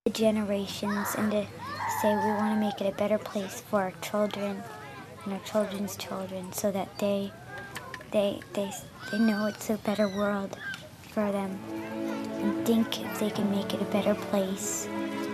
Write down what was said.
generations and to say we want to make it a better place for our children and our children's children so that they know it's a better world for them and think if they can make it a better place.